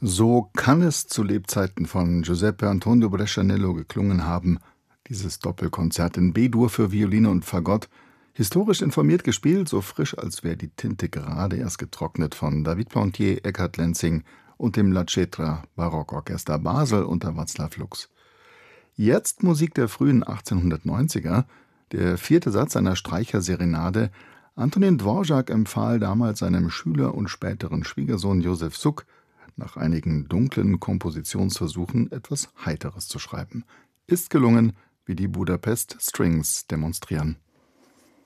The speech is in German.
So kann es zu Lebzeiten von Giuseppe Antonio Brescianello geklungen haben, dieses Doppelkonzert in B-Dur für Violine und Fagott, historisch informiert gespielt, so frisch, als wäre die Tinte gerade erst getrocknet, von David Pontier, Eckhard Lenzing und dem La Cetra Barockorchester Basel unter Václav Lux. Jetzt Musik der frühen 1890er, der vierte Satz einer Streicherserenade. Antonin Dvorak empfahl damals seinem Schüler und späteren Schwiegersohn Josef Suk, nach einigen dunklen Kompositionsversuchen etwas Heiteres zu schreiben. Ist gelungen, wie die Budapest Strings demonstrieren.